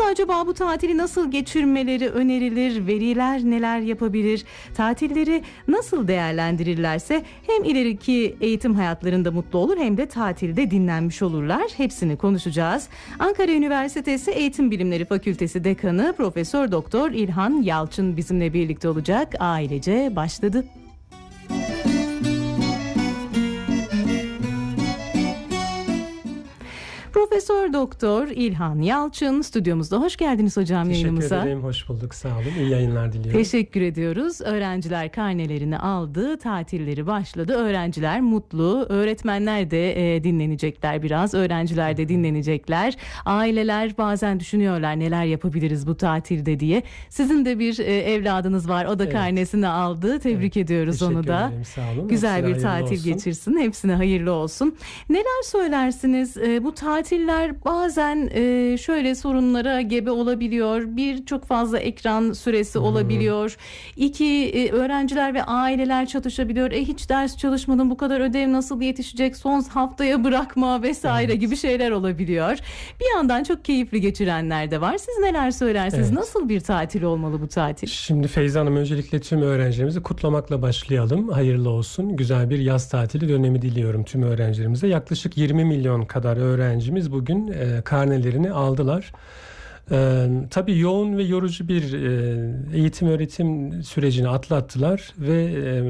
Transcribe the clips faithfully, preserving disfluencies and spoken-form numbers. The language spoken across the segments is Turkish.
acaba bu tatili nasıl geçirmeleri önerilir? Veliler neler yapabilir? Tatilleri nasıl değerlendirirlerse hem ileriki eğitim hayatlarında mutlu olur hem de tatilde dinlenmiş olurlar. Hepsini konuşacağız. Ankara Üniversitesi Eğitim Bilimleri Fakültesi Dekanı Profesör Doktor İlhan Yalçın bizimle birlikte olacak. Ailece başladı. Profesör Doktor İlhan Yalçın stüdyomuzda. Hoş geldiniz hocam Teşekkür yayınımıza. Teşekkür ederim. Hoş bulduk. Sağ olun. İyi yayınlar diliyorum. Teşekkür ediyoruz. Öğrenciler karnelerini aldı. Tatilleri başladı. Öğrenciler mutlu. Öğretmenler de e, dinlenecekler biraz. Öğrenciler de dinlenecekler. Aileler bazen düşünüyorlar neler yapabiliriz bu tatilde diye. Sizin de bir e, evladınız var. O da evet. karnesini aldı. Tebrik evet. ediyoruz Teşekkür onu da. Ederim, sağ olun. Güzel Hepsine bir tatil olsun. geçirsin. Hepsine hayırlı olsun. Neler söylersiniz? E, bu tatiller bazen e, şöyle sorunlara gebe olabiliyor. Bir, çok fazla ekran süresi hmm. olabiliyor. İki, e, öğrenciler ve aileler çatışabiliyor. E hiç ders çalışmadım, bu kadar ödev nasıl yetişecek? Son haftaya bırakma vesaire evet. gibi şeyler olabiliyor. Bir yandan çok keyifli geçirenler de var. Siz neler söylersiniz? Evet. Nasıl bir tatil olmalı bu tatil? Şimdi Feyza Hanım, öncelikle tüm öğrencilerimizi kutlamakla başlayalım. Hayırlı olsun. Güzel bir yaz tatili dönemi diliyorum tüm öğrencilerimize. Yaklaşık yirmi milyon kadar öğrencimiz bugün e, karnelerini aldılar. Ee, tabii yoğun ve yorucu bir e, eğitim öğretim sürecini atlattılar ve e,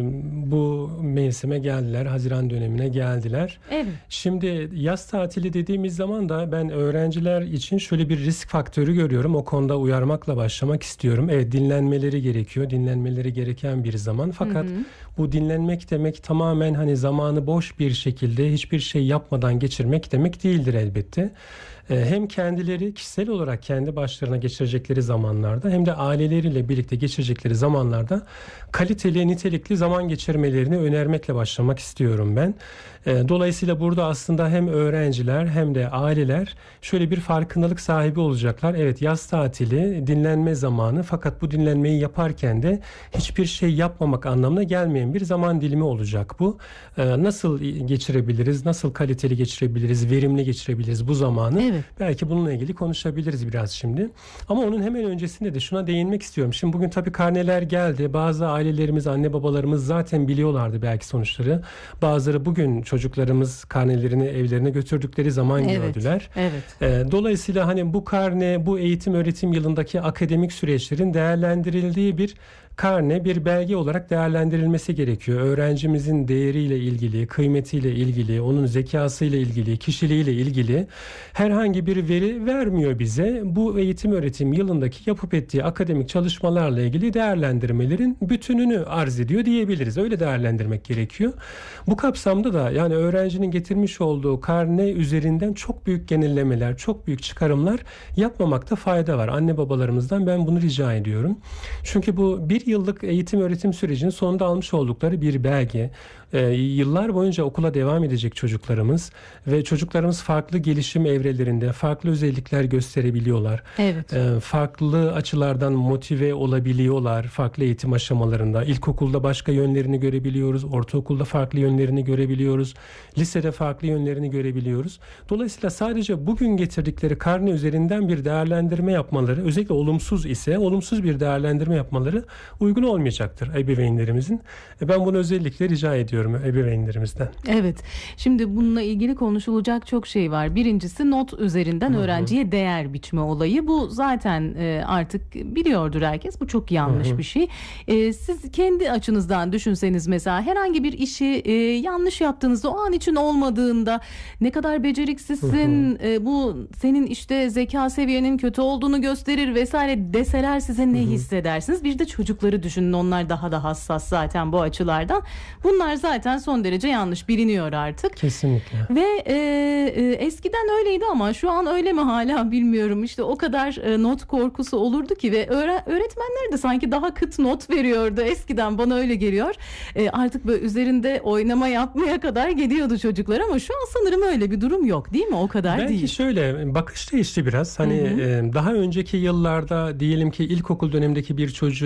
bu mevsime geldiler, Haziran dönemine geldiler. Evet. Şimdi yaz tatili dediğimiz zaman da ben öğrenciler için şöyle bir risk faktörü görüyorum. O konuda uyarmakla başlamak istiyorum. Evet, dinlenmeleri gerekiyor, dinlenmeleri gereken bir zaman. Fakat hı hı. bu dinlenmek demek tamamen hani zamanı boş bir şekilde hiçbir şey yapmadan geçirmek demek değildir elbette. Hem kendileri kişisel olarak kendi başlarına geçirecekleri zamanlarda hem de aileleriyle birlikte geçirecekleri zamanlarda kaliteli, nitelikli zaman geçirmelerini önermekle başlamak istiyorum ben. Dolayısıyla burada aslında hem öğrenciler hem de aileler şöyle bir farkındalık sahibi olacaklar. Evet, yaz tatili, dinlenme zamanı, fakat bu dinlenmeyi yaparken de hiçbir şey yapmamak anlamına gelmeyen bir zaman dilimi olacak bu. Nasıl geçirebiliriz, nasıl kaliteli geçirebiliriz, verimli geçirebiliriz bu zamanı? Evet. Belki bununla ilgili konuşabiliriz biraz şimdi. Ama onun hemen öncesinde de şuna değinmek istiyorum. Şimdi bugün tabii karneler geldi. Bazı ailelerimiz, anne babalarımız zaten biliyorlardı belki sonuçları. Bazıları bugün çocuklarımız karnelerini evlerine götürdükleri zaman evet, gördüler. Evet. Dolayısıyla hani bu karne, bu eğitim öğretim yılındaki akademik süreçlerin değerlendirildiği bir karne, bir belge olarak değerlendirilmesi gerekiyor. Öğrencimizin değeriyle ilgili, kıymetiyle ilgili, onun zekasıyla ilgili, kişiliğiyle ilgili herhangi bir veri vermiyor bize. Bu eğitim öğretim yılındaki yapıp ettiği akademik çalışmalarla ilgili değerlendirmelerin bütününü arz ediyor diyebiliriz. Öyle değerlendirmek gerekiyor. Bu kapsamda da yani öğrencinin getirmiş olduğu karne üzerinden çok büyük genellemeler, çok büyük çıkarımlar yapmamakta fayda var. Anne babalarımızdan ben bunu rica ediyorum. Çünkü bu bir yıllık eğitim öğretim sürecinin sonunda almış oldukları bir belge. Ee, yıllar boyunca okula devam edecek çocuklarımız ve çocuklarımız farklı gelişim evrelerinde farklı özellikler gösterebiliyorlar. Evet. Ee, farklı açılardan motive olabiliyorlar farklı eğitim aşamalarında. İlkokulda başka yönlerini görebiliyoruz, ortaokulda farklı yönlerini görebiliyoruz, lisede farklı yönlerini görebiliyoruz. Dolayısıyla sadece bugün getirdikleri karne üzerinden bir değerlendirme yapmaları, özellikle olumsuz ise olumsuz bir değerlendirme yapmaları uygun olmayacaktır ebeveynlerimizin. Ben bunu özellikle rica ediyorum ebeveynlerimizden. Evet. Şimdi bununla ilgili konuşulacak çok şey var. Birincisi not üzerinden Hı-hı. öğrenciye değer biçme olayı. Bu zaten e, artık biliyordur herkes. Bu çok yanlış Hı-hı. bir şey. E, siz kendi açınızdan düşünseniz mesela herhangi bir işi e, yanlış yaptığınızda, o an için olmadığında ne kadar beceriksizsin, e, bu senin işte zeka seviyenin kötü olduğunu gösterir vesaire deseler size ne Hı-hı. hissedersiniz? Bir de çocukları düşünün. Onlar daha da hassas zaten bu açılardan. Bunlar zaten son derece yanlış, biliniyor artık. Kesinlikle. Ve e, e, eskiden öyleydi ama şu an öyle mi hala bilmiyorum. İşte o kadar e, not korkusu olurdu ki ve öğre- öğretmenler de sanki daha kıt not veriyordu. Eskiden bana öyle geliyor. E, artık böyle üzerinde oynama yapmaya kadar gidiyordu çocuklar ama şu an sanırım öyle bir durum yok, değil mi? O kadar Belki değil. Belki şöyle bakış değişti biraz. Hani e, daha önceki yıllarda diyelim ki ilkokul dönemindeki bir çocuğun işte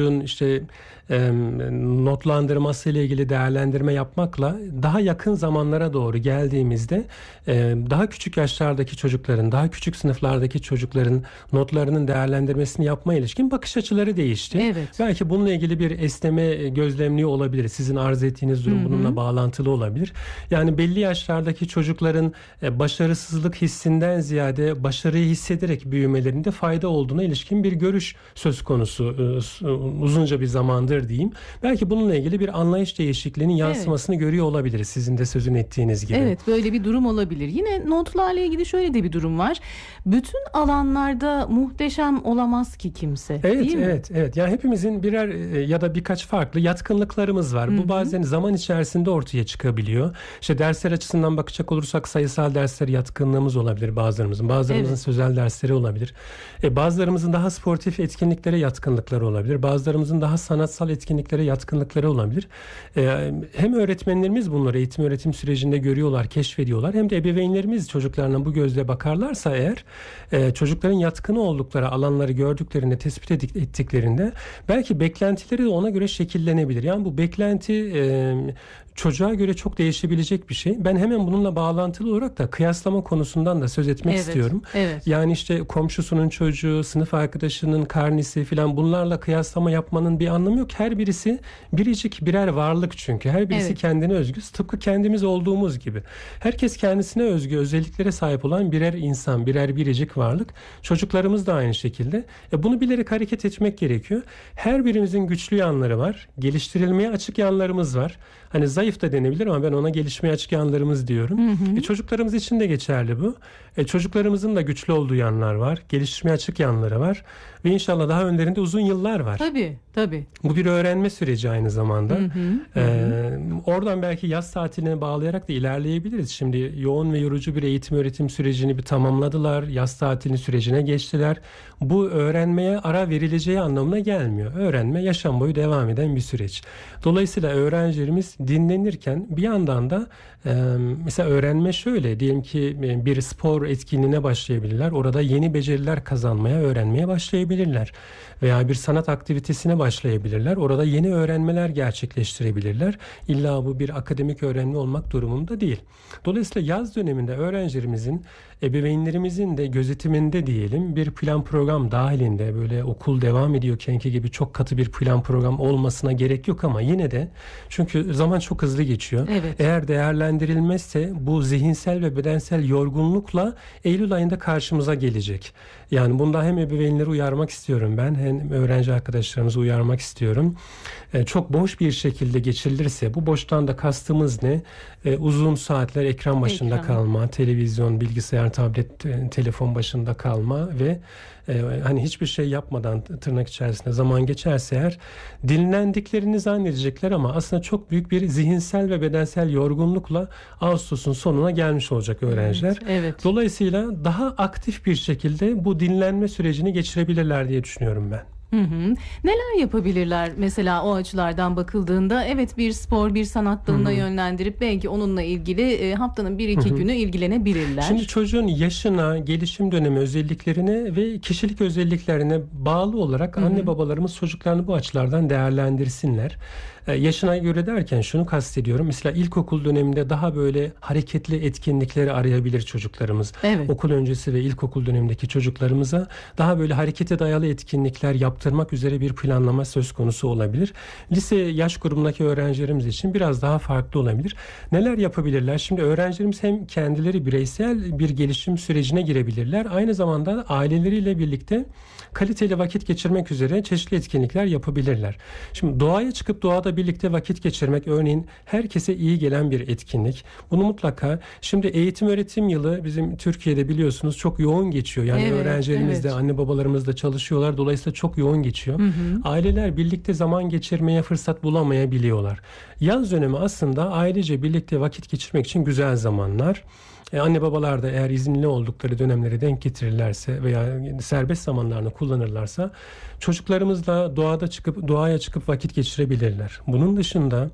işte e, notlandırması ile ilgili değerlendirme yapmakla daha yakın zamanlara doğru geldiğimizde e, daha küçük yaşlardaki çocukların, daha küçük sınıflardaki çocukların notlarının değerlendirmesini yapmaya ilişkin bakış açıları değişti. Evet. Belki bununla ilgili bir esneme gözlemliği olabilir. Sizin arz ettiğiniz durum Hı-hı. bununla bağlantılı olabilir. Yani belli yaşlardaki çocukların e, başarısızlık hissinden ziyade başarıyı hissederek büyümelerinde fayda olduğuna ilişkin bir görüş söz konusu e, uzunca bir zamandır diyeyim. Belki bununla ilgili bir anlayış değişikliğinin yansımasını evet. görüyor olabiliriz. Sizin de sözünü ettiğiniz gibi. Evet, böyle bir durum olabilir. Yine notlarla ilgili şöyle de bir durum var. Bütün alanlarda muhteşem olamaz ki kimse. Evet, değil mi? evet, evet. Yani hepimizin birer ya da birkaç farklı yatkınlıklarımız var. Hı-hı. Bu bazen zaman içerisinde ortaya çıkabiliyor. İşte dersler açısından bakacak olursak sayısal dersler yatkınlığımız olabilir bazılarımızın. Bazılarımızın evet. sözel dersleri olabilir. E, bazılarımızın daha sportif etkinliklere yatkınlıkları olabilir. Bazılarımızın daha sanatsal etkinliklere yatkınlıkları olabilir. E, hem öğretmenlerimiz bunları eğitim öğretim sürecinde görüyorlar, keşfediyorlar. Hem de ebeveynlerimiz çocuklarına bu gözle bakarlarsa eğer e, çocukların yatkın oldukları alanları gördüklerinde, tespit ettiklerinde belki beklentileri de ona göre şekillenebilir. Yani bu beklenti e, çocuğa göre çok değişebilecek bir şey. Ben hemen bununla bağlantılı olarak da kıyaslama konusundan da söz etmek evet, istiyorum. Evet. Yani işte komşusunun çocuğu, sınıf arkadaşının karnesi filan bunlarla kıyaslama yapmanın bir anlamı yok. Her birisi biricik birer varlık çünkü. Her birisi evet. kendine özgü. Tıpkı kendimiz olduğumuz gibi. Herkes kendisine özgü özelliklere sahip olan birer insan, birer biricik varlık. Çocuklarımız da aynı şekilde. E bunu bilerek hareket etmek gerekiyor. Her birimizin güçlü yanları var. Geliştirilmeye açık yanlarımız var. Hani zayıf da denebilir ama ben ona gelişmeye açık yanlarımız diyorum. Hı hı. E çocuklarımız için de geçerli bu. E çocuklarımızın da güçlü olduğu yanlar var. Gelişmeye açık yanları var. Ve inşallah daha önlerinde uzun yıllar var. Tabii, tabii. Bu bir öğrenme süreci aynı zamanda. Hı hı, ee, hı. Oradan belki yaz tatiline bağlayarak da ilerleyebiliriz. Şimdi yoğun ve yorucu bir eğitim öğretim sürecini bir tamamladılar. Yaz tatili sürecine geçtiler. Bu öğrenmeye ara verileceği anlamına gelmiyor. Öğrenme yaşam boyu devam eden bir süreç. Dolayısıyla öğrencilerimiz dinlenirken bir yandan da e, mesela öğrenme şöyle diyelim ki bir spor etkinliğine başlayabilirler. Orada yeni beceriler kazanmaya, öğrenmeye başlayabilirler. Veya bir sanat aktivitesine başlayabilirler. Orada yeni öğrenmeler gerçekleştirebilirler. İlla bu bir akademik öğrenme olmak durumunda değil. Dolayısıyla yaz döneminde öğrencilerimizin, ebeveynlerimizin de gözetiminde diyelim bir plan program dahilinde böyle okul devam ediyorkenki gibi çok katı bir plan program olmasına gerek yok ama yine de çünkü zaman çok hızlı geçiyor. Evet. Eğer değerlendirilmezse bu zihinsel ve bedensel yorgunlukla Eylül ayında karşımıza gelecek. Yani bunda hem ebeveynleri uyarmak istiyorum ben hem öğrenci arkadaşlarımızı uyarmak istiyorum. Ee, çok boş bir şekilde geçirilirse bu boştan da kastımız ne? Ee, uzun saatler ekran başında ekran. kalma, televizyon, bilgisayar, tablet, e, telefon başında kalma ve e, hani hiçbir şey yapmadan tırnak içerisinde zaman geçerse eğer dinlendiklerini zannedecekler ama aslında çok büyük bir zihinsel ve bedensel yorgunlukla Ağustos'un sonuna gelmiş olacak öğrenciler. Evet, evet. Dolayısıyla daha aktif bir şekilde bu dinlenme sürecini geçirebilirler diye düşünüyorum ben. Hı hı. Neler yapabilirler mesela o açılardan bakıldığında? Evet, bir spor, bir sanat dalına hı hı. yönlendirip belki onunla ilgili e, haftanın bir iki hı hı. günü ilgilenebilirler. Şimdi çocuğun yaşına, gelişim dönemi özelliklerine ve kişilik özelliklerine bağlı olarak hı hı. anne babalarımız çocuklarını bu açılardan değerlendirsinler. Ee, yaşına göre derken şunu kastediyorum. Mesela ilkokul döneminde daha böyle hareketli etkinlikleri arayabilir çocuklarımız. Evet. Okul öncesi ve ilkokul dönemindeki çocuklarımıza daha böyle harekete dayalı etkinlikler yaptırmak üzere bir planlama söz konusu olabilir. Lise yaş grubundaki öğrencilerimiz için biraz daha farklı olabilir. Neler yapabilirler? Şimdi öğrencilerimiz hem kendileri bireysel bir gelişim sürecine girebilirler. Aynı zamanda aileleriyle birlikte kaliteli vakit geçirmek üzere çeşitli etkinlikler yapabilirler. Şimdi doğaya çıkıp doğada birlikte vakit geçirmek örneğin herkese iyi gelen bir etkinlik. Bunu mutlaka şimdi eğitim öğretim yılı bizim Türkiye'de biliyorsunuz çok yoğun geçiyor. Yani evet, öğrencilerimiz evet. de anne babalarımız da çalışıyorlar. Dolayısıyla çok yoğun geçiyor. Hı hı. Aileler birlikte zaman geçirmeye fırsat bulamayabiliyorlar. Yaz dönemi aslında ailece birlikte vakit geçirmek için güzel zamanlar. E, anne babalar da eğer izinli oldukları dönemlere denk getirirlerse veya serbest zamanlarını kullanırlarsa çocuklarımızla doğada çıkıp doğaya çıkıp vakit geçirebilirler. Bunun dışında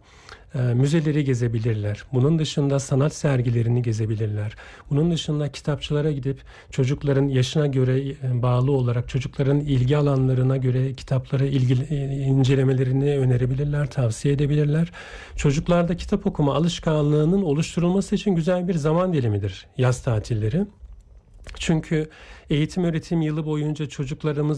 e, müzeleri gezebilirler. Bunun dışında sanat sergilerini gezebilirler. Bunun dışında kitapçılara gidip çocukların yaşına göre e, bağlı olarak çocukların ilgi alanlarına göre kitapları ilgili, e, incelemelerini önerebilirler, tavsiye edebilirler. Çocuklarda kitap okuma alışkanlığının oluşturulması için güzel bir zaman dilimidir yaz tatilleri. Çünkü eğitim öğretim yılı boyunca çocuklarımız